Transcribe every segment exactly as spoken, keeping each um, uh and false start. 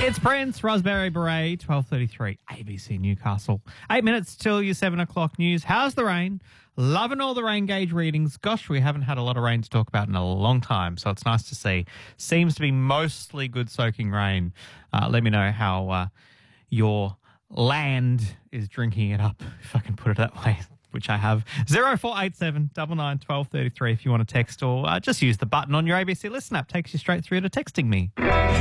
It's Prince, Raspberry Beret, twelve thirty-three, A B C Newcastle. Eight minutes till your seven o'clock news. How's the rain? Loving all the rain gauge readings. Gosh, we haven't had a lot of rain to talk about in a long time, so it's nice to see. Seems to be mostly good soaking rain. Uh, let me know how uh, your land is drinking it up, if I can put it that way, which I have. zero four eight seven nine nine one two three three if you want to text, or uh, just use the button on your A B C Listen app. Takes you straight through to texting me.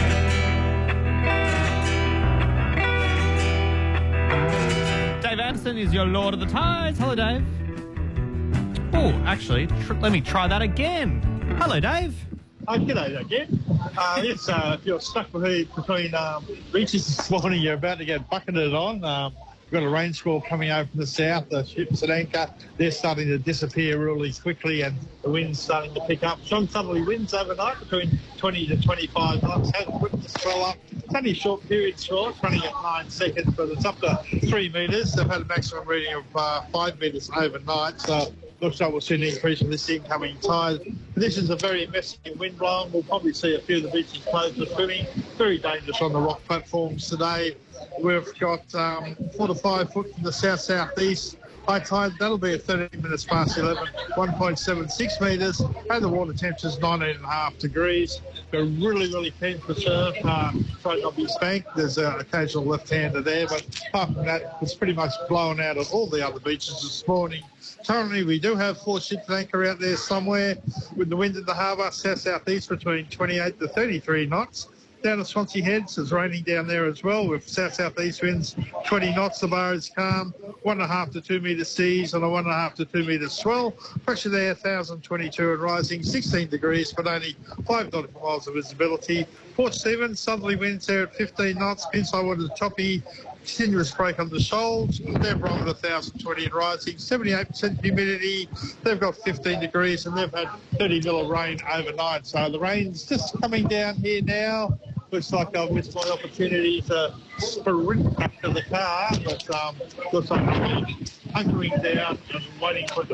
Dave Anderson is your Lord of the Tides. Hello, Dave. Oh, actually, tr- let me try that again. Hello, Dave. Oh, g'day again. Uh, yes, uh, if you're stuck between, between um, beaches this morning, you're about to get bucketed on. Um, we've got a rain squall coming over from the south. The ships at anchor, they're starting to disappear really quickly, and the wind's starting to pick up. Strong southerly winds overnight between twenty to twenty-five knots. Hasn't whipped the swell up. It's only a short period short, running at nine seconds, but it's up to three metres. They've had a maximum reading of uh, five metres overnight, so looks like we'll see an increase in this incoming tide. Conditions are very messy and wind blown. We'll probably see a few of the beaches closed for swimming. Very dangerous on the rock platforms today. We've got um, four to five foot from the south-southeast. High tide, that'll be at thirteen minutes past eleven, one point seven six metres, and the water temperature's nineteen and a half degrees. We're really, really keen for surf. Uh, try not to be spanked. There's an occasional left-hander there, but apart from that, it's pretty much blown out of all the other beaches this morning. Currently, we do have four ships at anchor out there somewhere with the wind in the harbour, south-southeast between twenty-eight to thirty-three knots. Down at Swansea Heads, it's raining down there as well with south-southeast winds, twenty knots. The bar is calm, one and a half to two metre seas on a one and a half to two metre swell. Pressure there, one thousand twenty-two and rising, sixteen degrees, but only five nautical miles of visibility. Port Stephens, southerly winds there at fifteen knots. Inside water choppy, continuous break on the shoals. They've rolled at one thousand twenty and rising, seventy-eight percent humidity. They've got fifteen degrees and they've had thirty mil of rain overnight. So the rain's just coming down here now. Looks like I've missed my opportunity to sprint back to the car, but um, looks like I'm hunkering down and waiting for it to